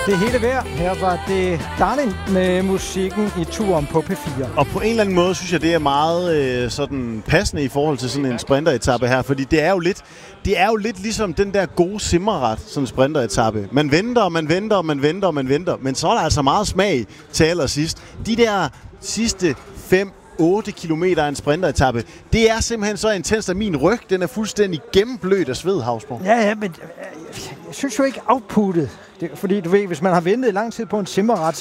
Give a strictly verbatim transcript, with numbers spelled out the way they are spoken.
Det hele værd. Her var det Darling med musikken i turen på P fire. Og på en eller anden måde synes jeg, det er meget øh, sådan passende i forhold til sådan en sprinteretappe her, fordi det er jo lidt, det er jo lidt ligesom den der gode simmerret, sådan en sprinteretappe. Man venter, man venter, man venter, man venter, men så er der altså meget smag til allersidst. De der sidste fem otte kilometer af en sprinteretappe, det er simpelthen så intens, at min ryg, den er fuldstændig gennemblødt af sved, Hausborg. Ja, ja, men jeg synes jo ikke outputtet. Det, fordi du ved, hvis man har ventet lang tid på en simmerret,